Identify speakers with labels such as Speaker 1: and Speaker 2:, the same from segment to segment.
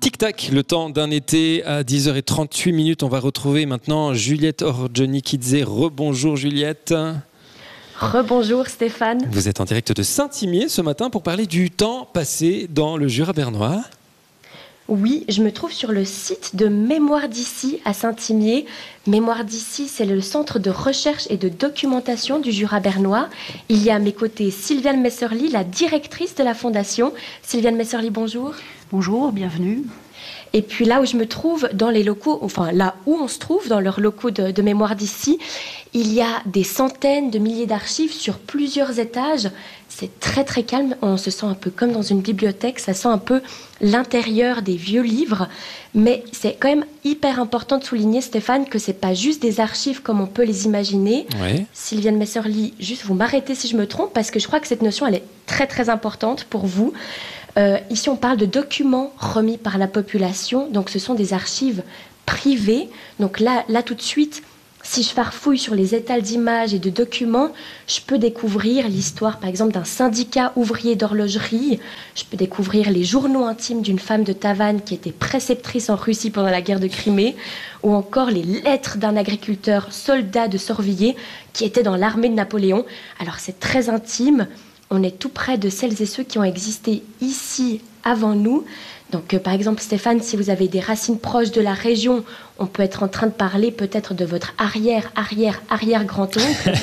Speaker 1: Tic-tac, le temps d'un été à 10h38. On va retrouver maintenant Juliette Orjonikidze. Rebonjour Juliette.
Speaker 2: Rebonjour Stéphane.
Speaker 1: Vous êtes en direct de Saint-Imier ce matin pour parler du temps passé dans le Jura bernois.
Speaker 2: Oui, je me trouve sur le site de Mémoire d'Issy à Saint-Imier. Mémoire d'Issy, c'est le centre de recherche et de documentation du Jura bernois. Il y a à mes côtés Sylviane Messerly, la directrice de la fondation. Sylviane Messerly, bonjour.
Speaker 3: Bonjour, bienvenue.
Speaker 2: Et puis là où je me trouve, dans les locaux, enfin là où on se trouve, dans leurs locaux de Mémoire d'Issy, il y a des centaines de milliers d'archives sur plusieurs étages. C'est très très calme, on se sent un peu comme dans une bibliothèque, ça sent un peu l'intérieur des vieux livres. Mais c'est quand même hyper important de souligner, Stéphane, que c'est pas juste des archives comme on peut les imaginer.
Speaker 1: Ouais.
Speaker 2: Sylviane Messerly, juste vous m'arrêtez si je me trompe, parce que je crois que cette notion, elle est très très importante pour vous. Ici, on parle de documents remis par la population, donc ce sont des archives privées. Donc là tout de suite, si je farfouille sur les étals d'images et de documents, je peux découvrir l'histoire, par exemple, d'un syndicat ouvrier d'horlogerie. Je peux découvrir les journaux intimes d'une femme de Tavannes qui était préceptrice en Russie pendant la guerre de Crimée, ou encore les lettres d'un agriculteur soldat de Sorvilliers qui était dans l'armée de Napoléon. Alors c'est très intime. On est tout près de celles et ceux qui ont existé ici avant nous. Donc, par exemple, Stéphane, si vous avez des racines proches de la région, on peut être en train de parler peut-être de votre arrière-grand-oncle.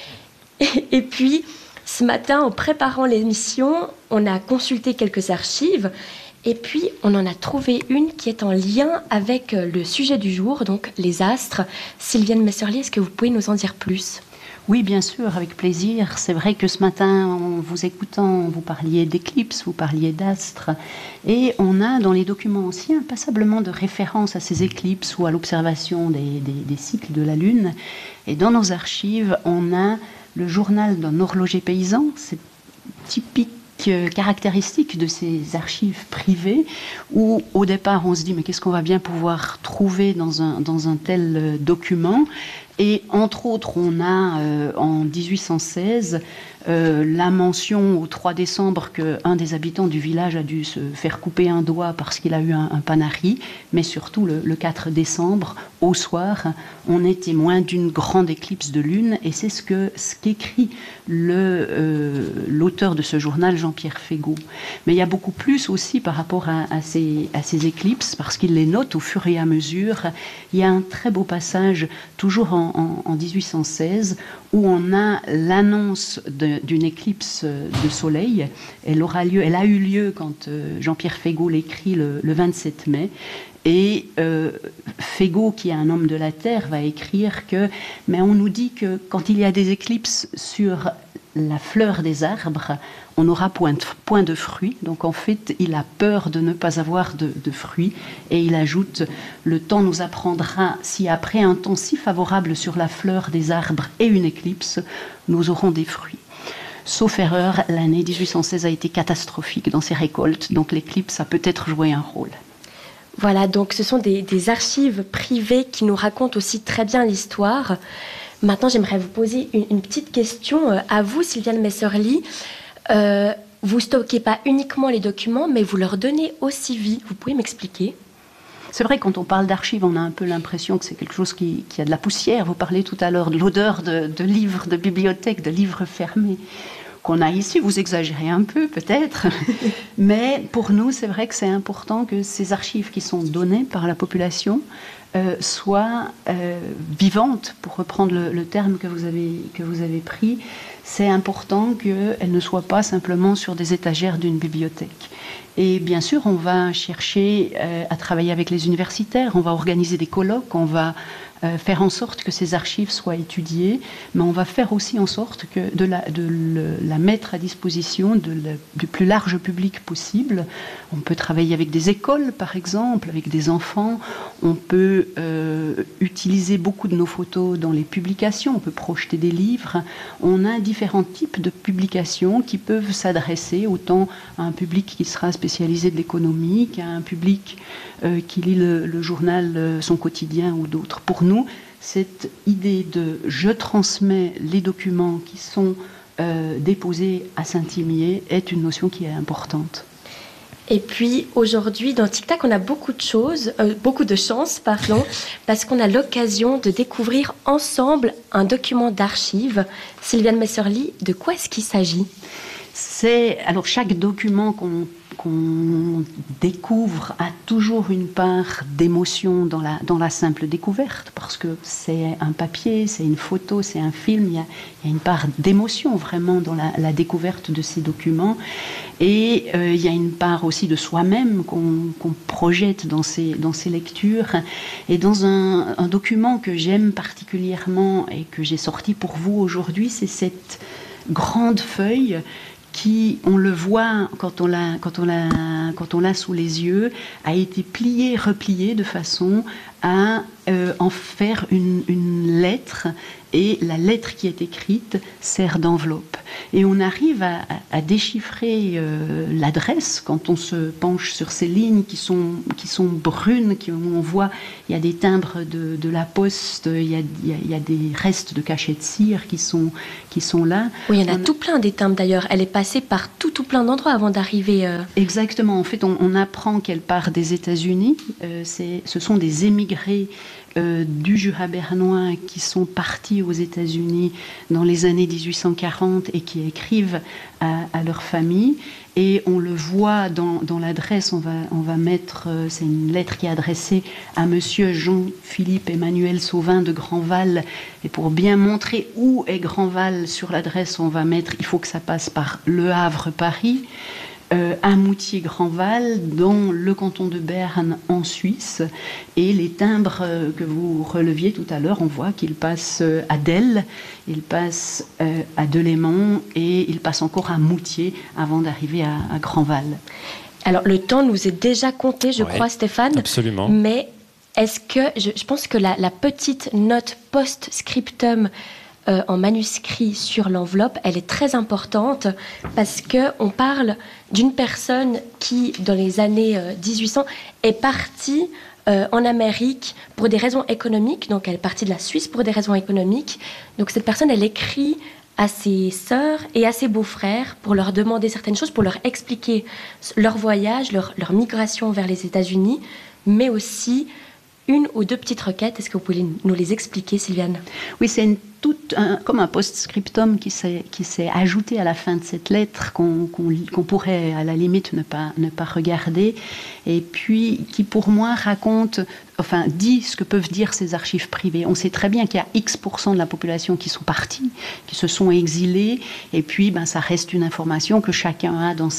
Speaker 2: Et puis, ce matin, en préparant l'émission, on a consulté quelques archives. Et puis, on en a trouvé une qui est en lien avec le sujet du jour, donc les astres. Sylviane Messerly, est-ce que vous pouvez nous en dire plus ?
Speaker 3: Oui, bien sûr, avec plaisir. C'est vrai que ce matin, en vous écoutant, vous parliez d'éclipses, vous parliez d'astres. Et on a dans les documents anciens passablement de références à ces éclipses ou à l'observation des cycles de la Lune. Et dans nos archives, on a le journal d'un horloger paysan. C'est typique caractéristique de ces archives privées où au départ on se dit mais qu'est-ce qu'on va bien pouvoir trouver dans un tel document. Et entre autres, on a en 1816 la mention au 3 décembre qu'un des habitants du village a dû se faire couper un doigt parce qu'il a eu un panari, mais surtout le 4 décembre, au soir, on est témoin d'une grande éclipse de lune, et c'est ce qu'écrit l'auteur de ce journal, Jean-Pierre Fégaud. Mais il y a beaucoup plus aussi par rapport à ces éclipses, parce qu'il les note au fur et à mesure. Il y a un très beau passage, toujours en 1816, où on a l'annonce d'une éclipse de soleil. Elle a eu lieu quand Jean-Pierre Fégaud l'écrit le 27 mai. Et Fégaud, qui est un homme de la terre, va écrire mais on nous dit que quand il y a des éclipses sur la fleur des arbres, on n'aura point de fruits. Donc en fait, il a peur de ne pas avoir de fruits. Et il ajoute, le temps nous apprendra si après un temps si favorable sur la fleur des arbres et une éclipse, nous aurons des fruits. Sauf erreur, l'année 1816 a été catastrophique dans ses récoltes. Donc l'éclipse a peut-être joué un rôle.
Speaker 2: Voilà, donc ce sont des archives privées qui nous racontent aussi très bien l'histoire. Maintenant, j'aimerais vous poser une petite question à vous, Sylviane Messerly. Vous stockez pas uniquement les documents, mais vous leur donnez aussi vie. Vous pouvez m'expliquer ?
Speaker 3: C'est vrai, quand on parle d'archives, on a un peu l'impression que c'est quelque chose qui a de la poussière. Vous parlez tout à l'heure de l'odeur de livres, de bibliothèques, de livres fermés qu'on a ici. Vous exagérez un peu, peut-être. Mais pour nous, c'est vrai que c'est important que ces archives qui sont données par la population soient vivantes, pour reprendre le terme que vous avez pris. C'est important qu'elles ne soient pas simplement sur des étagères d'une bibliothèque. Et bien sûr, on va chercher à travailler avec les universitaires, on va organiser des colloques, on va faire en sorte que ces archives soient étudiées, mais on va faire aussi en sorte de la mettre à disposition du plus large public possible. On peut travailler avec des écoles, par exemple, avec des enfants. On peut utiliser beaucoup de nos photos dans les publications. On peut projeter des livres. On a différents types de publications qui peuvent s'adresser autant à un public qui sera spécialisé de l'économie qu'à un public qui lit le journal Son Quotidien ou d'autres. Pour nous, cette idée de « je transmets les documents qui sont déposés à Saint-Imier » est une notion qui est importante.
Speaker 2: Et puis aujourd'hui, dans Tic Tac, on a beaucoup de chance, parce qu'on a l'occasion de découvrir ensemble un document d'archives. Sylviane Messerly, de quoi est-ce qu'il s'agit ?
Speaker 3: Alors chaque document qu'on découvre a toujours une part d'émotion dans la simple découverte, parce que c'est un papier, c'est une photo, c'est un film, il y a une part d'émotion vraiment dans la découverte de ces documents, et il y a une part aussi de soi-même qu'on projette dans ces lectures. Et dans un document que j'aime particulièrement et que j'ai sorti pour vous aujourd'hui, c'est cette grande feuille qui, on le voit quand on l'a sous les yeux, a été pliée, repliée de façon à en faire une lettre, et la lettre qui est écrite sert d'enveloppe. Et on arrive à déchiffrer l'adresse quand on se penche sur ces lignes qui sont brunes, où on voit il y a des timbres de la poste, il y a des restes de cachets de cire qui sont là.
Speaker 2: Oui, il y en a tout plein des timbres d'ailleurs. Elle est passée par tout plein d'endroits avant d'arriver.
Speaker 3: Exactement. En fait, on apprend qu'elle part des États-Unis. Ce sont des émigrés du Jura bernois qui sont partis aux États-Unis dans les années 1840 et qui écrivent à leur famille. Et on le voit dans l'adresse, on va mettre, c'est une lettre qui est adressée à monsieur Jean-Philippe Emmanuel Sauvin de Grandval. Et pour bien montrer où est Grandval sur l'adresse, on va mettre, il faut que ça passe par Le Havre, Paris, à Moutier-Grandval, dans le canton de Berne, en Suisse. Et les timbres que vous releviez tout à l'heure, on voit qu'ils passent à Delle, ils passent à Delémont, et ils passent encore à Moutier avant d'arriver à Grandval.
Speaker 2: Alors, le temps nous est déjà compté, je crois, Stéphane.
Speaker 1: Absolument.
Speaker 2: Mais est-ce que... Je pense que la petite note post-scriptum en manuscrit sur l'enveloppe, elle est très importante, parce qu'on parle d'une personne qui, dans les années 1800, est partie en Amérique pour des raisons économiques. Donc, elle est partie de la Suisse pour des raisons économiques. Donc, cette personne, elle écrit à ses sœurs et à ses beaux-frères pour leur demander certaines choses, pour leur expliquer leur voyage, leur migration vers les États-Unis, mais aussi une ou deux petites requêtes. Est-ce que vous pouvez nous les expliquer, Sylviane ?
Speaker 3: Oui, c'est comme un post-scriptum qui s'est ajouté à la fin de cette lettre, qu'on pourrait à la limite ne pas regarder, et puis qui pour moi dit ce que peuvent dire ces archives privées. On sait très bien qu'il y a X% de la population qui sont partis, qui se sont exilés, et puis ça reste une information que chacun a dans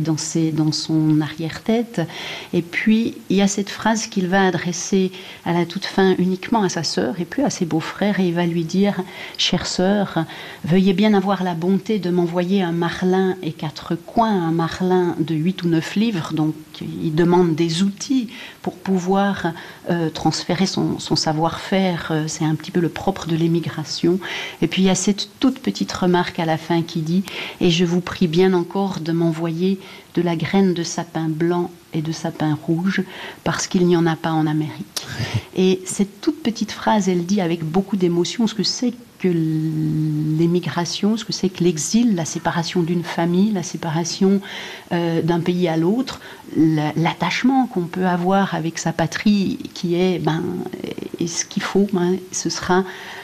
Speaker 3: son arrière-tête. Et puis il y a cette phrase qu'il va adresser à la toute fin uniquement à sa sœur et puis à ses beaux-frères, et il va lui dire: chère sœur, veuillez bien avoir la bonté de m'envoyer un marlin et 4 coins, un marlin de 8 ou 9 livres. Donc il demande des outils pour pouvoir transférer son savoir-faire. C'est un petit peu le propre de l'émigration. Et puis il y a cette toute petite remarque à la fin qui dit: et je vous prie bien encore de m'envoyer de la graine de sapin blanc et de sapin rouge, parce qu'il n'y en a pas en Amérique. Et cette toute petite phrase, elle dit avec beaucoup d'émotion ce que c'est que l'émigration, ce que c'est que l'exil, la séparation d'une famille, la séparation d'un pays à l'autre, l'attachement qu'on peut avoir avec sa patrie, qui est, et ce qu'il faut, ce sera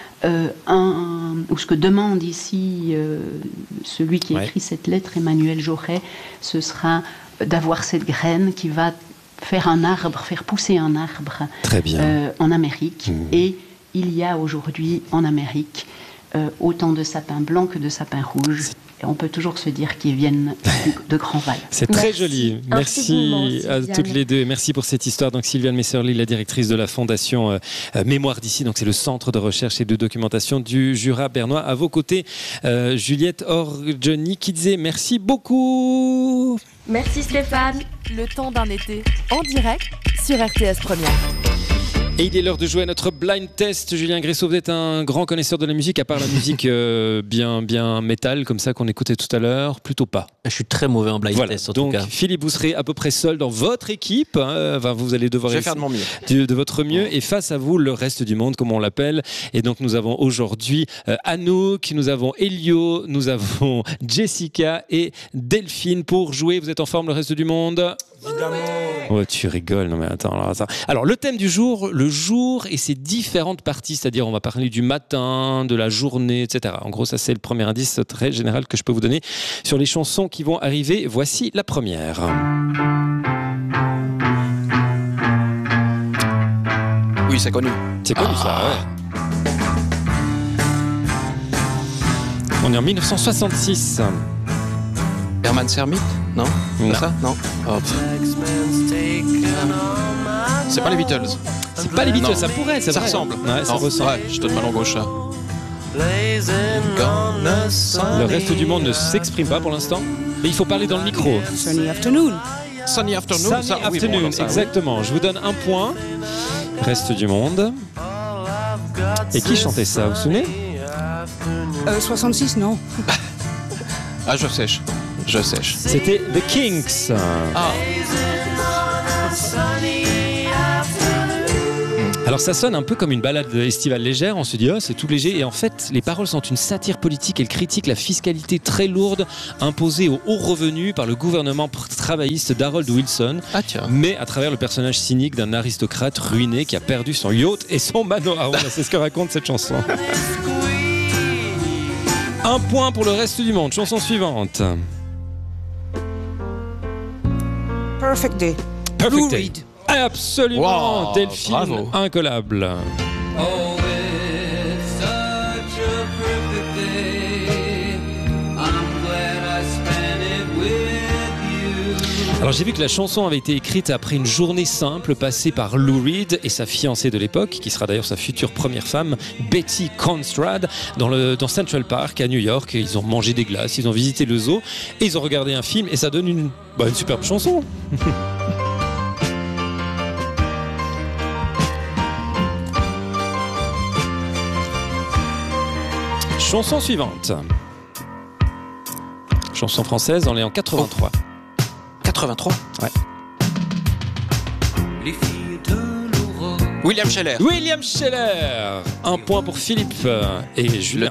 Speaker 3: ou ce que demande ici celui qui écrit cette lettre, Emmanuel Jaurès, ce sera d'avoir cette graine qui va faire pousser un arbre en Amérique. Et il y a aujourd'hui en Amérique autant de sapins blancs que de sapins rouges. Et on peut toujours se dire qu'ils viennent de Grandval.
Speaker 1: C'est très joli. Merci à toutes les deux. Merci pour cette histoire. Donc Sylviane Messerly, la directrice de la Fondation Mémoire d'ici. Donc c'est le centre de recherche et de documentation du Jura bernois. À vos côtés, Juliette Orjonikidze. Merci beaucoup.
Speaker 2: Merci Stéphane.
Speaker 4: Le temps d'un été en direct sur RTS Première.
Speaker 1: Et il est l'heure de jouer à notre blind test. Julien Gressot, vous êtes un grand connaisseur de la musique, à part la musique bien métal, comme ça qu'on écoutait tout à l'heure, plutôt pas.
Speaker 4: Je suis très mauvais en blind test en tout cas.
Speaker 1: Donc Philippe, vous serez à peu près seul dans votre équipe. Enfin, vous allez devoir
Speaker 5: faire de mon mieux.
Speaker 1: De votre mieux. Et face à vous, le reste du monde, comme on l'appelle. Et donc nous avons aujourd'hui Anouk, nous avons Elio, nous avons Jessica et Delphine pour jouer. Vous êtes en forme, le reste du monde?
Speaker 5: Évidemment.
Speaker 1: Oh, tu rigoles, non mais attends. Alors le thème du jour, le jour et ses différentes parties, c'est-à-dire on va parler du matin, de la journée, etc. En gros, ça c'est le premier indice très général que je peux vous donner sur les chansons qui vont arriver. Voici la première.
Speaker 5: Oui, c'est connu.
Speaker 1: C'est connu ça, ouais. On est en 1966.
Speaker 5: Herman Sermit? Non.
Speaker 1: Non.
Speaker 5: C'est ça? Non. Oh. C'est pas les Beatles.
Speaker 1: C'est pas les Beatles,
Speaker 5: Non.
Speaker 1: ça pourrait,
Speaker 5: Ça
Speaker 1: vrai.
Speaker 5: ressemble.
Speaker 1: Ouais, ça
Speaker 5: Non.
Speaker 1: ressemble.
Speaker 5: Ouais, je donne ma langue au chat.
Speaker 1: Le reste du monde ne s'exprime pas pour l'instant, mais il faut parler dans le micro.
Speaker 6: Sunny Afternoon.
Speaker 5: Sunny Afternoon.
Speaker 1: Sunny
Speaker 5: ça, oui,
Speaker 1: Afternoon,
Speaker 5: bon, ça,
Speaker 1: exactement. Je vous donne un point. Reste du monde. Et qui chantait ça, vous vous souvenez?
Speaker 6: 66, non.
Speaker 5: Oui. Ah, je sèche. Je sèche.
Speaker 1: C'était The Kinks.
Speaker 5: Ah.
Speaker 1: Alors ça sonne un peu comme une balade estivale légère, on se dit oh, c'est tout léger, et en fait les paroles sont une satire politique, elles critiquent la fiscalité très lourde imposée aux hauts revenus par le gouvernement travailliste d'Harold Wilson,
Speaker 5: Ah tiens.
Speaker 1: mais à travers le personnage cynique d'un aristocrate ruiné qui a perdu son yacht et son manoir. Voilà, c'est ce que raconte cette chanson. Un point pour le reste du monde. Chanson suivante.
Speaker 6: Perfect Day.
Speaker 1: Perfect
Speaker 6: Lou
Speaker 1: Day.
Speaker 6: Reed.
Speaker 1: Absolument,
Speaker 5: Wow,
Speaker 1: Delphine,
Speaker 5: bravo.
Speaker 1: incollable. Alors j'ai vu que la chanson avait été écrite après une journée simple passée par Lou Reed et sa fiancée de l'époque, qui sera d'ailleurs sa future première femme, Betty Constrad, dans Central Park à New York. Ils ont mangé des glaces, ils ont visité le zoo et ils ont regardé un film et ça donne une superbe chanson. Chanson suivante. Chanson française, on est en 83.
Speaker 5: 83.
Speaker 1: Ouais.
Speaker 5: William Scheller.
Speaker 1: William Scheller. Un point pour Philippe et Julien.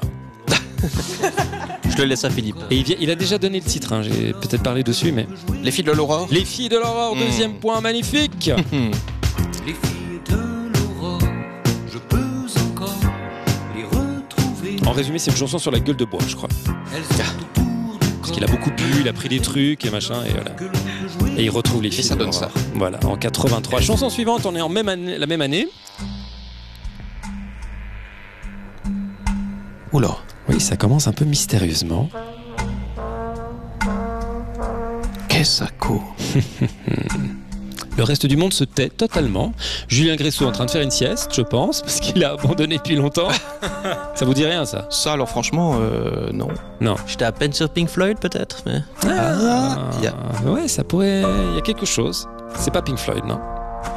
Speaker 4: Je le laisse à Philippe.
Speaker 1: Et il a déjà donné le titre, hein. J'ai peut-être parlé dessus, mais...
Speaker 5: Les filles de l'aurore.
Speaker 1: Les filles de l'aurore, deuxième point, magnifique.
Speaker 7: Les filles de l'aurore, je peux encore les retrouver.
Speaker 1: En résumé, c'est une chanson sur la gueule de bois, je crois.
Speaker 7: Elles sont autour du
Speaker 1: Parce qu'il a beaucoup bu, il a pris des trucs et machin, et voilà. Et il retrouve les filles.
Speaker 5: ça
Speaker 1: de
Speaker 5: donne
Speaker 1: l'aurore.
Speaker 5: ça.
Speaker 1: Voilà, en 83. Chanson suivante, on est en la même année.
Speaker 5: Oula.
Speaker 1: Oui, ça commence un peu mystérieusement.
Speaker 5: Qu'est-ce que ça court.
Speaker 1: Le reste du monde se tait totalement. Julien Gressot est en train de faire une sieste, je pense, parce qu'il a abandonné depuis longtemps. Ça vous dit rien, ça?
Speaker 5: Ça, alors franchement, non.
Speaker 1: Non.
Speaker 4: J'étais à peine sur Pink Floyd peut-être, mais...
Speaker 1: Ouais, ça pourrait... Il y a quelque chose. C'est pas Pink Floyd, non?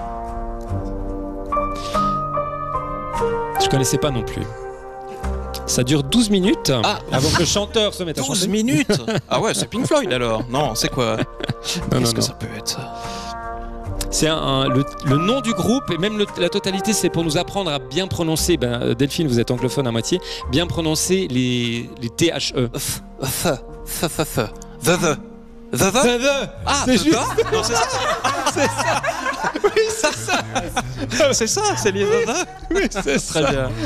Speaker 1: Je connaissais pas non plus. Ça dure 12 minutes avant que le chanteur se mette à
Speaker 5: 12
Speaker 1: chanter.
Speaker 5: minutes. Ah ouais, c'est Pink Floyd alors. Non, c'est quoi?
Speaker 1: Non,
Speaker 5: Qu'est-ce que
Speaker 1: non.
Speaker 5: ça peut être ça?
Speaker 1: C'est le nom du groupe et même la totalité, c'est pour nous apprendre à bien prononcer. Delphine, vous êtes anglophone à moitié. Bien prononcer les THE.
Speaker 5: The. Ah,
Speaker 1: C'est
Speaker 5: The.
Speaker 1: juste.
Speaker 5: Non, c'est ça.
Speaker 1: C'est ça. Oui, c'est ça.
Speaker 5: C'est ça, c'est les The.
Speaker 1: Oui, c'est
Speaker 4: Très
Speaker 1: ça.
Speaker 4: bien.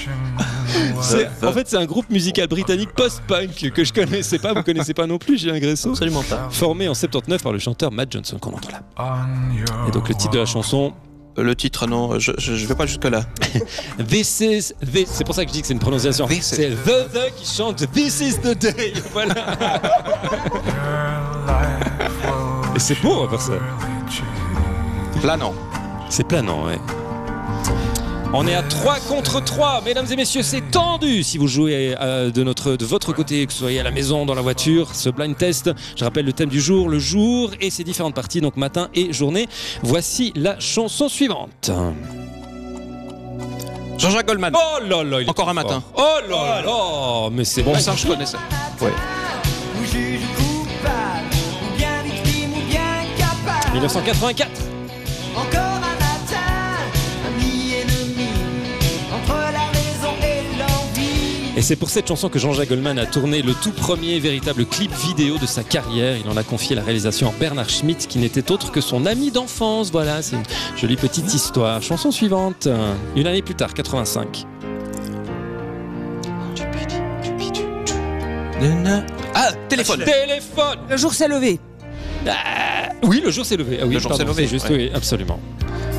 Speaker 1: En fait, c'est un groupe musical britannique post-punk que je connaissais pas. Vous connaissez pas non plus, Julien Gressot.
Speaker 4: Absolument pas.
Speaker 1: Formé en 79 par le chanteur Matt Johnson qu'on entend là. Et donc le titre de la chanson,
Speaker 5: Le titre, non, je vais pas jusque-là.
Speaker 1: This is the... C'est pour ça que je dis que c'est une prononciation.
Speaker 5: This is-
Speaker 1: C'est the qui chante This is the day. Voilà. Et c'est beau à faire ça.
Speaker 5: Là, non.
Speaker 1: C'est planant, ouais. On est à 3 contre 3, mesdames et messieurs, c'est tendu. Si vous jouez de votre côté, que vous soyez à la maison, dans la voiture, ce blind test, je rappelle le thème du jour, le jour et ses différentes parties, donc matin et journée. Voici la chanson suivante.
Speaker 5: Jean-Jacques Goldman.
Speaker 1: Oh là là, il est
Speaker 5: Encore
Speaker 1: trop
Speaker 5: un matin.
Speaker 1: fort. Oh là là, mais c'est
Speaker 5: Bon,
Speaker 1: bon.
Speaker 5: ça, je connaissais.
Speaker 1: Ouais.
Speaker 7: Ou juge coupable, ou bien victime, ou bien capable.
Speaker 1: 1984.
Speaker 7: Encore un matin, ami ennemi, entre la raison et l'envie.
Speaker 1: Et c'est pour cette chanson que Jean-Jacques Goldman a tourné le tout premier véritable clip vidéo de sa carrière. Il en a confié la réalisation à Bernard Schmitt, qui n'était autre que son ami d'enfance. Voilà, c'est une jolie petite histoire. Chanson suivante, une année plus tard, 85.
Speaker 5: Ah, téléphone.
Speaker 1: Téléphone.
Speaker 6: Le jour s'est levé.
Speaker 1: Oui, le jour s'est levé. Ah oui,
Speaker 5: Le jour
Speaker 1: pardon,
Speaker 5: s'est levé,
Speaker 1: c'est juste,
Speaker 5: ouais.
Speaker 1: oui, absolument.